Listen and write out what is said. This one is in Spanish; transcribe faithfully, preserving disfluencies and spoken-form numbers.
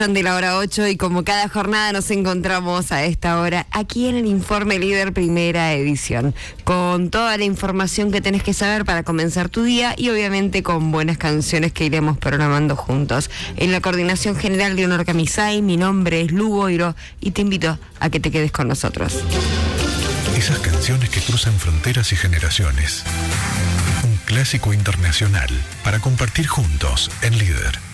De la hora ocho y como cada jornada nos encontramos a esta hora aquí en el Informe Líder Primera Edición, con toda la información que tenés que saber para comenzar tu día y obviamente con buenas canciones que iremos programando juntos. En la coordinación general de Leonor Camisay, mi nombre es Lu Boiro y te invito a que te quedes con nosotros. Esas canciones que cruzan fronteras y generaciones. Un clásico internacional para compartir juntos en Líder.